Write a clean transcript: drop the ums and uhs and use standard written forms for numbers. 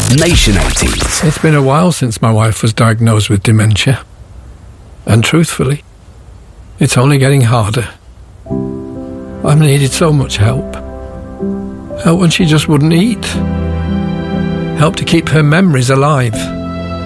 Nation 80s. It's been a while since my wife was diagnosed with dementia. And truthfully, it's only getting harder. I've needed so much help. Help when she just wouldn't eat. Help to keep her memories alive.